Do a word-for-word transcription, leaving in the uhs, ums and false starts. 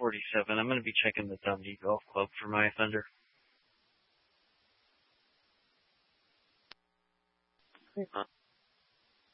forty-seven. I'm going to be checking the Dundee Golf Club for my offender. Uh,